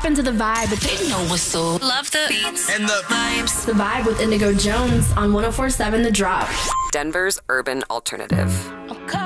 tap into the vibe. They know what's so. Love the beats and the vibes. The Vibe with Indigo Jones on 104.7 The Drop. Denver's urban alternative.